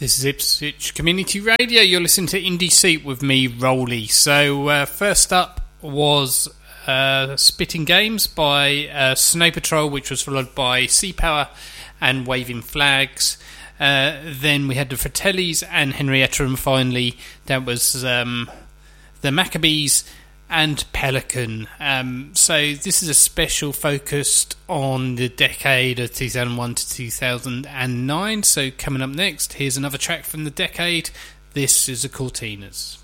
This is Ipswich Community Radio. You're listening to Indie Seat with me, Rolly. So first up was Spitting Games by Snow Patrol, which was followed by Sea Power and Waving Flags. Then we had the Fratellis and Henrietta, and finally that was the Maccabees and Pelican. So this is a special focused on the decade of 2001 to 2009. So coming up next, here's another track from the decade. This is the Cortinas.